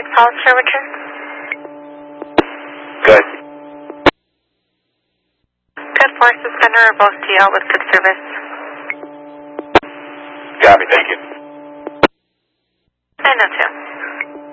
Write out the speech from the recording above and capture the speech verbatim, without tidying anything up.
Solid share return? Good. Good four, suspender or both T L with good service. Copy, thank you. I know too.